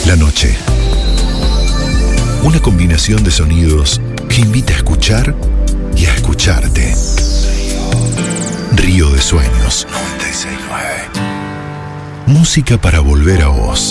La noche. Una combinación de sonidos que invita a escuchar y a escucharte. Río de Sueños. 96.9. Música para volver a vos.